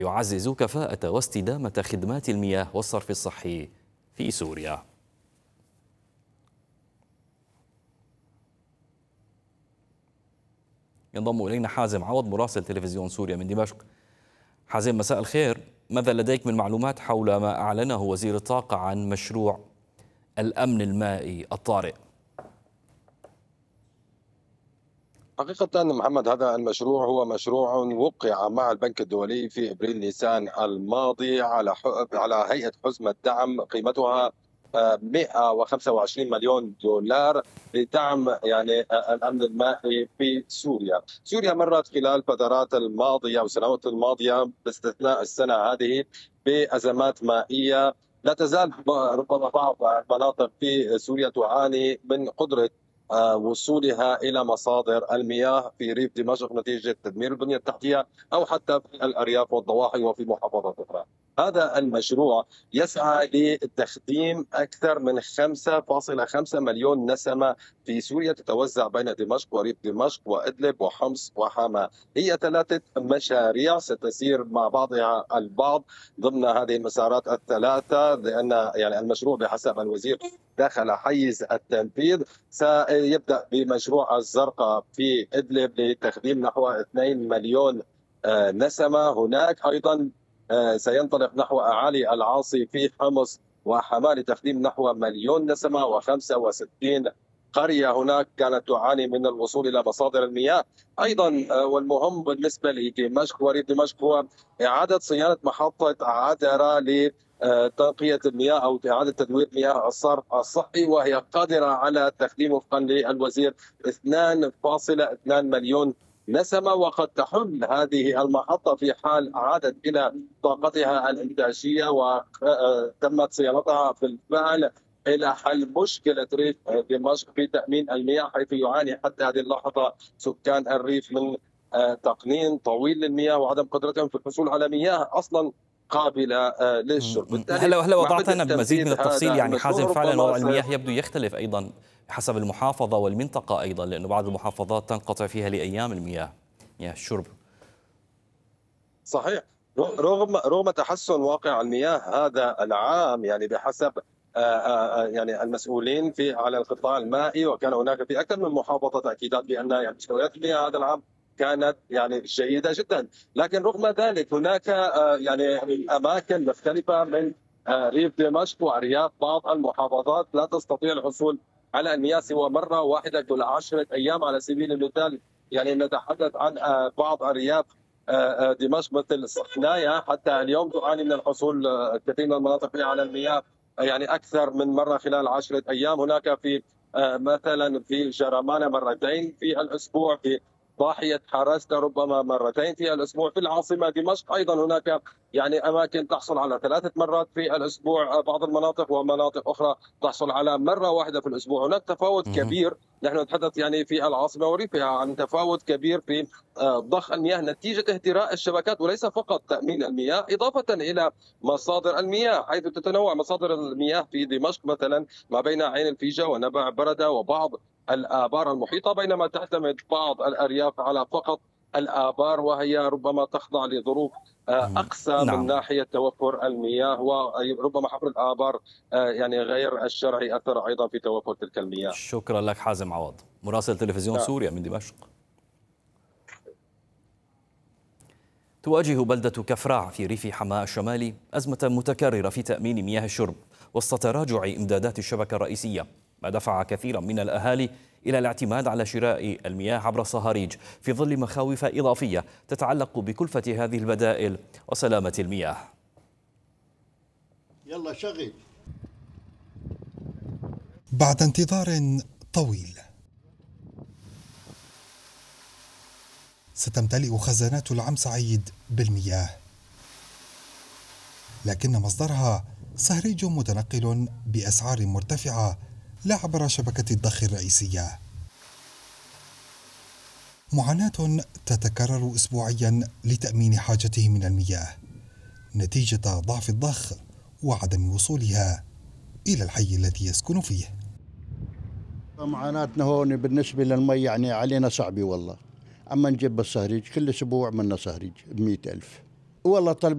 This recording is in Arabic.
يعزز كفاءة واستدامة خدمات المياه والصرف الصحي في سوريا. ينضم إلينا حازم عوض مراسل تلفزيون سوريا من دمشق. حازم، مساء الخير. ماذا لديك من معلومات حول ما أعلنه وزير الطاقة عن مشروع الأمن المائي الطارئ؟ حقيقة محمد، هذا المشروع هو مشروع وقع مع البنك الدولي في ابريل نيسان الماضي على هيئة حزمة الدعم قيمتها 125 مليون دولار لدعم الامن المائي في سوريا. سوريا مرت خلال الفترات الماضية والسنوات الماضية باستثناء السنة هذه بأزمات مائية. لا تزال ربما بعض المناطق في سوريا تعاني من قدرة وصولها إلى مصادر المياه في ريف دمشق نتيجة تدمير البنية التحتية أو حتى في الأرياف والضواحي وفي محافظات أخرى. هذا المشروع يسعى لتخديم أكثر من 5.5 مليون نسمة في سوريا، تتوزع بين دمشق وريف دمشق وإدلب وحمص وحما. هي 3 مشاريع ستسير مع بعضها البعض ضمن هذه المسارات الثلاثة، لأن المشروع بحسب الوزير داخل حيز التنفيذ. سيبدأ بمشروع الزرقاء في إدلب لتخديم نحو 2 مليون نسمة. هناك أيضا سينطلق نحو أعالي العاصي في حمص وحماة لتخديم نحو مليون نسمة، و65 قرية هناك كانت تعاني من الوصول إلى مصادر المياه. أيضا والمهم بالنسبة لدمشق وريف دمشق هو إعادة صيانة محطة عدرة تنقية المياه أو إعادة تدوير مياه الصرف الصحي، وهي قادرة على تخديم وفقا للوزير 2.2 مليون نسمة. وقد تحل هذه المحطة في حال عادت إلى طاقتها الإنتاجية وتمت صيانتها بالفعل إلى حل مشكلة ريف دمشق في تأمين المياه، حيث يعاني حتى هذه اللحظة سكان الريف من تقنين طويل للمياه وعدم قدرتهم في الحصول على مياه أصلا قابلة للشرب. هلا وضعتنا بمزيد من التفصيل حازم، فعلا وضع المياه يبدو يختلف أيضا حسب المحافظة والمنطقة أيضا، لأنه بعض المحافظات تنقطع فيها لأيام المياه، مياه الشرب. صحيح، رغم تحسن واقع المياه هذا العام بحسب المسؤولين على القطاع المائي، وكان هناك في اكثر من محافظه تاكيدات بان مستويات المياه هذا العام كانت جيده جدا. لكن رغم ذلك هناك اماكن مختلفه من ريف دمشق وارياف بعض المحافظات لا تستطيع الحصول على المياه سوى مره واحده كل 10 ايام. على سبيل المثال نتحدث عن بعض ارياف دمشق مثل صحنايا حتى اليوم تعاني من الحصول كثير من المناطق فيها على المياه أكثر من مرة خلال 10 أيام. هناك في مثلا في جرمانة مرتين في الأسبوع، في ضاحية حرستا ربما مرتين في الأسبوع، في العاصمة دمشق أيضا هناك أماكن تحصل على 3 مرات في الأسبوع، بعض المناطق ومناطق أخرى تحصل على مرة واحدة في الأسبوع. هناك تفاوت كبير، نحن نتحدث في العاصمة وريفها عن تفاوت كبير في ضخ المياه نتيجة اهتراء الشبكات، وليس فقط تأمين المياه، إضافة إلى مصادر المياه، حيث تتنوع مصادر المياه في دمشق مثلا ما بين عين الفيجة ونبع بردة وبعض الآبار المحيطة، بينما تعتمد بعض الأرياف على فقط الآبار، وهي ربما تخضع لظروف أقسى من ناحية توفر المياه، وربما حفر الآبار غير الشرعي أثر أيضا في توفر تلك المياه. شكرا لك حازم عوض مراسل تلفزيون سوريا من دمشق. تواجه بلدة كفراع في ريف حماة الشمالي أزمة متكررة في تأمين مياه الشرب وسط تراجع إمدادات الشبكة الرئيسية، ما دفع كثيرا من الأهالي إلى الاعتماد على شراء المياه عبر الصهاريج في ظل مخاوف إضافية تتعلق بكلفة هذه البدائل وسلامة المياه. يلا شغل. بعد انتظار طويل ستمتلئ خزانات العم سعيد بالمياه، لكن مصدرها صهريج متنقل بأسعار مرتفعة لا عبر شبكة الضخ الرئيسية. معاناة تتكرر أسبوعيا لتأمين حاجته من المياه نتيجة ضعف الضخ وعدم وصولها إلى الحي الذي يسكن فيه. معاناتنا هون بالنسبة للمي علينا صعبة والله، أما نجيب الصهريج كل أسبوع منا صهريج ب100,000 والله طلب